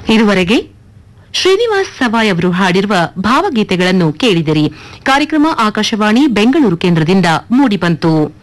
ಇದುವರೆಗೆ ಶ್ರೀನಿವಾಸ್ ಸವಾಯ್ ಅವರು ಹಾಡಿರುವ ಭಾವಗೀತೆಗಳನ್ನು ಕೇಳಿದಿರಿ. ಕಾರ್ಯಕ್ರಮ ಆಕಾಶವಾಣಿ ಬೆಂಗಳೂರು ಕೇಂದ್ರದಿಂದ ಮೂಡಿಬಂತು.